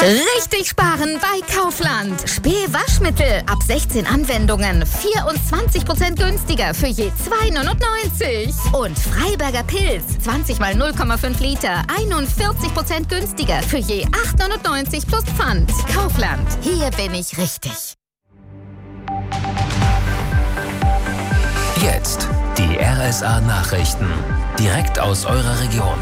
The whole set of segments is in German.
Richtig sparen bei Kaufland. Spee-Waschmittel ab 16 Anwendungen 24% günstiger für je 2,99 €. Und Freiberger Pilz 20 mal 0,5 Liter 41% günstiger für je 8,99 € plus Pfand. Kaufland. Hier bin ich richtig. Jetzt die RSA-Nachrichten. Direkt aus eurer Region.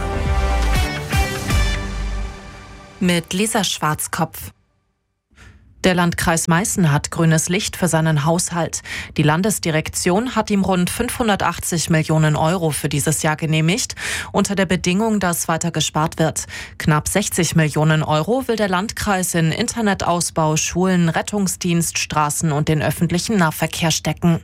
Mit Lisa Schwarzkopf. Der Landkreis Meißen hat grünes Licht für seinen Haushalt. Die Landesdirektion hat ihm rund 580 Millionen € für dieses Jahr genehmigt, unter der Bedingung, dass weiter gespart wird. Knapp 60 Millionen € will der Landkreis in Internetausbau, Schulen, Rettungsdienst, Straßen und den öffentlichen Nahverkehr stecken.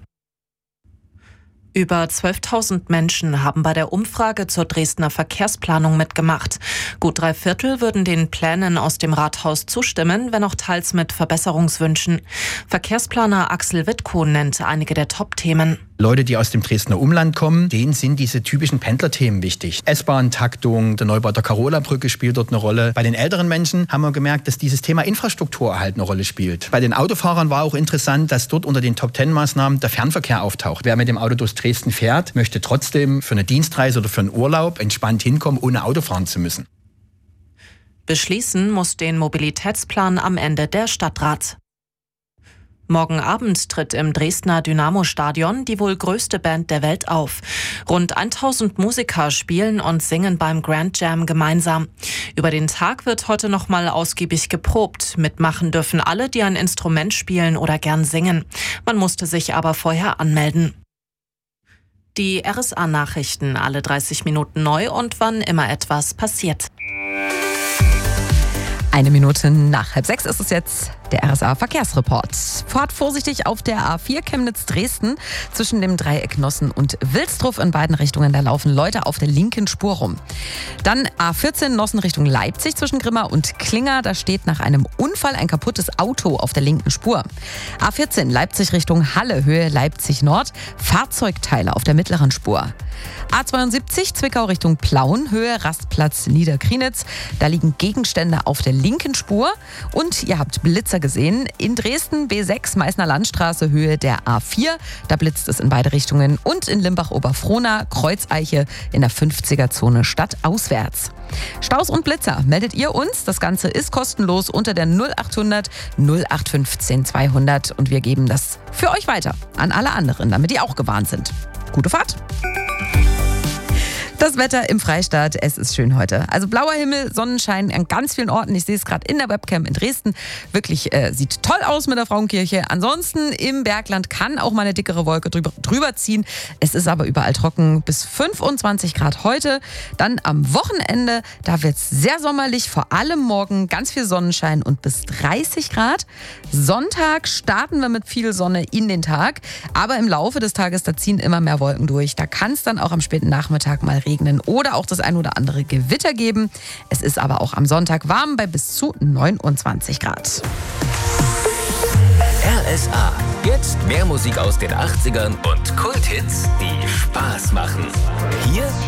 Über 12.000 Menschen haben bei der Umfrage zur Dresdner Verkehrsplanung mitgemacht. Gut 3/4 würden den Plänen aus dem Rathaus zustimmen, wenn auch teils mit Verbesserungswünschen. Verkehrsplaner Axel Wittkow nennt einige der Top-Themen. Leute, die aus dem Dresdner Umland kommen, denen sind diese typischen Pendlerthemen wichtig. S-Bahn-Taktung, der Neubau der Carola-Brücke spielt dort eine Rolle. Bei den älteren Menschen haben wir gemerkt, dass dieses Thema Infrastruktur halt eine Rolle spielt. Bei den Autofahrern war auch interessant, dass dort unter den Top-10-Maßnahmen der Fernverkehr auftaucht. Wer mit dem Auto durch Dresden fährt, möchte trotzdem für eine Dienstreise oder für einen Urlaub entspannt hinkommen, ohne Auto fahren zu müssen. Beschließen muss den Mobilitätsplan am Ende der Stadtrat. Morgen Abend tritt im Dresdner Dynamo-Stadion die wohl größte Band der Welt auf. Rund 1000 Musiker spielen und singen beim Grand Jam gemeinsam. Über den Tag wird heute nochmal ausgiebig geprobt. Mitmachen dürfen alle, die ein Instrument spielen oder gern singen. Man musste sich aber vorher anmelden. Die RSA-Nachrichten alle 30 Minuten neu und wann immer etwas passiert. 1 Minute nach 5:30 ist es jetzt, der RSA-Verkehrsreport. Fahrt vorsichtig auf der A4 Chemnitz-Dresden zwischen dem Dreieck Nossen und Wilsdruff in beiden Richtungen. Da laufen Leute auf der linken Spur rum. Dann A14 Nossen Richtung Leipzig zwischen Grimma und Klinger. Da steht nach einem Unfall ein kaputtes Auto auf der linken Spur. A14 Leipzig Richtung Halle, Höhe Leipzig Nord. Fahrzeugteile auf der mittleren Spur. A72 Zwickau Richtung Plauen, Höhe Rastplatz Niederkrienitz. Da liegen Gegenstände auf der linken Spur. Und ihr habt Blitzer gesehen. In Dresden B6 Meißner Landstraße, Höhe der A4. Da blitzt es in beide Richtungen. Und in Limbach-Oberfrohna, Kreuzeiche in der 50er-Zone stadtauswärts. Staus und Blitzer meldet ihr uns. Das Ganze ist kostenlos unter der 0800 0815 200. Und wir geben das für euch weiter an alle anderen, damit die auch gewarnt sind. Gute Fahrt! Das Wetter im Freistaat, es ist schön heute. Also blauer Himmel, Sonnenschein an ganz vielen Orten. Ich sehe es gerade in der Webcam in Dresden. Wirklich sieht toll aus mit der Frauenkirche. Ansonsten im Bergland kann auch mal eine dickere Wolke drüber ziehen. Es ist aber überall trocken, bis 25 Grad heute. Dann am Wochenende, da wird es sehr sommerlich, vor allem morgen ganz viel Sonnenschein und bis 30 Grad. Sonntag starten wir mit viel Sonne in den Tag. Aber im Laufe des Tages, da ziehen immer mehr Wolken durch. Da kann es dann auch am späten Nachmittag mal regnen oder auch das ein oder andere Gewitter geben. Es ist aber auch am Sonntag warm bei bis zu 29 Grad. RSA. Jetzt mehr Musik aus den 80ern und Kulthits, die Spaß machen. Hier